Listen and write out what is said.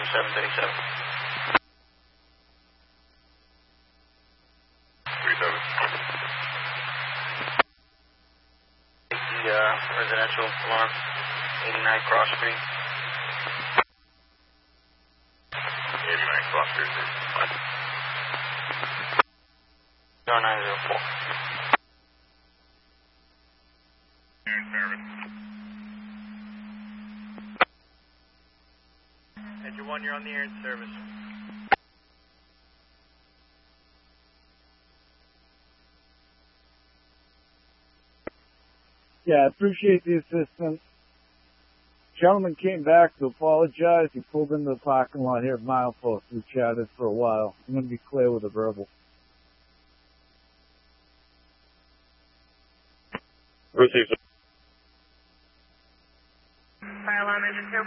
737. 37. The residential alarm, 89 Cross Street. 89 Cross Street. 0904. Service. Engine 1, you're on the air in service. Yeah, I appreciate the assistance. Gentleman came back to apologize. He pulled into the parking lot here at Milepost. We chatted for a while. I'm going to be clear with a verbal. Received. Fire alarm engine 2.